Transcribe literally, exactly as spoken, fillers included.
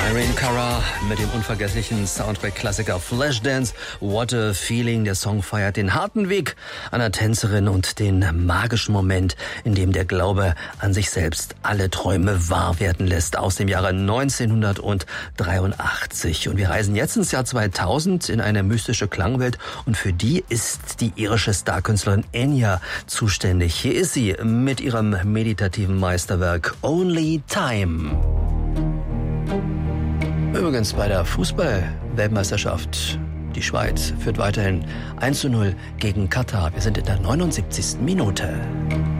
Irene Cara mit dem unvergesslichen Soundtrack-Klassiker Flashdance. What a Feeling. Der Song feiert den harten Weg einer Tänzerin und den magischen Moment, in dem der Glaube an sich selbst alle Träume wahr werden lässt. Aus dem Jahre neunzehnhundertdreiundachtzig. Und wir reisen jetzt ins Jahr zweitausend in eine mystische Klangwelt. Und für die ist die irische Starkünstlerin Enya zuständig. Hier ist sie mit ihrem meditativen Meisterwerk Only Time. Übrigens bei der Fußball-Weltmeisterschaft. Die Schweiz führt weiterhin eins zu null gegen Katar. Wir sind in der neunundsiebzigsten Minute.